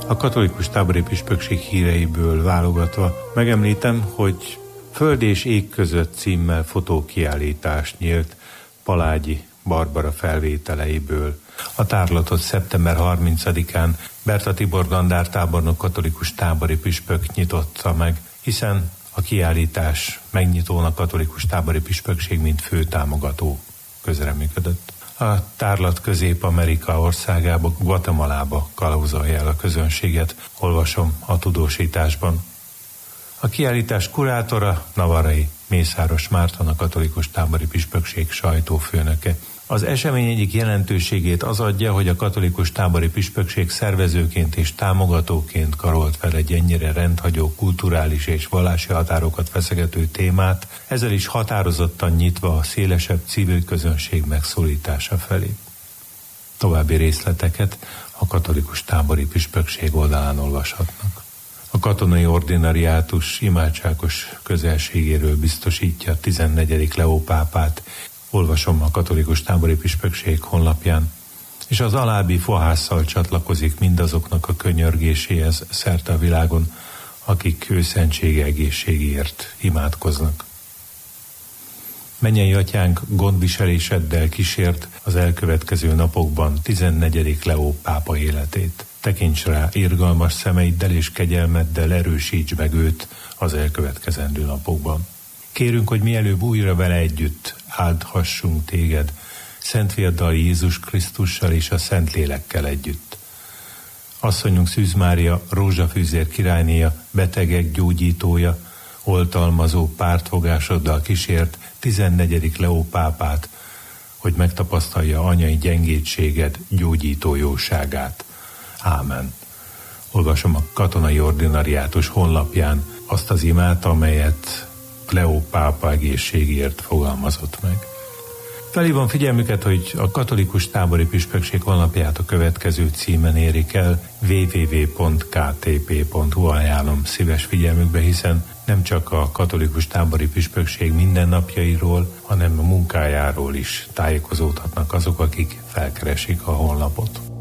A katolikus tábori püspökség híreiből válogatva megemlítem, hogy Föld és ég között címmel fotókiállítás nyílt Palágyi Barbara felvételeiből. A tárlatot szeptember 30-án Berta Tibor dandártábornok katolikus tábori püspök nyitotta meg, hiszen a kiállítás megnyitón a katolikus tábori püspökség mint főtámogató közreműködött. A tárlat Közép-Amerika országába, Guatemalába kalauzolja el a közönséget, olvasom a tudósításban. A kiállítás kurátora Navarai Mészáros Márton, a katolikus tábori püspökség sajtófőnöke. Az esemény egyik jelentőségét az adja, hogy a katolikus tábori püspökség szervezőként és támogatóként karolt fel egy ennyire rendhagyó kulturális és vallási határokat feszegető témát, ezzel is határozottan nyitva a szélesebb civil közönség megszólítása felé. További részleteket a katolikus tábori püspökség oldalán olvashatnak. A katonai ordinariátus imádságos közelségéről biztosítja a 14. Leó pápát, olvasom a katolikus tábori püspökség honlapján, és az alábbi fohásszal csatlakozik mindazoknak a könyörgéséhez szerte a világon, akik ő szentsége egészségéért imádkoznak. Mennyei atyánk, gondviseléseddel kísért az elkövetkező napokban 14. Leó pápa életét. Tekints rá irgalmas szemeiddel és kegyelmeddel, erősíts meg őt az elkövetkezendő napokban. Kérünk, hogy mielőbb újra vele együtt áldhassunk téged, Szent Fiaddal Jézus Krisztussal és a Szentlélekkel együtt. Asszonyunk Szűz Mária, rózsafűzér királynéja, betegek gyógyítója, oltalmazó pártfogásoddal kísért 14. Leó pápát, hogy megtapasztalja anyai gyengétséged gyógyító jóságát. Ámen. Olvasom a katonai ordinariátus honlapján azt az imát, amelyet Leó pápa egészségért fogalmazott meg. Felhívom figyelmüket, hogy a katolikus tábori püspökség honlapját a következő címen érik el, www.ktp.hu, ajánlom szíves figyelmükbe, hiszen nem csak a katolikus tábori püspökség mindennapjairól, hanem a munkájáról is tájékozódhatnak azok, akik felkeresik a honlapot.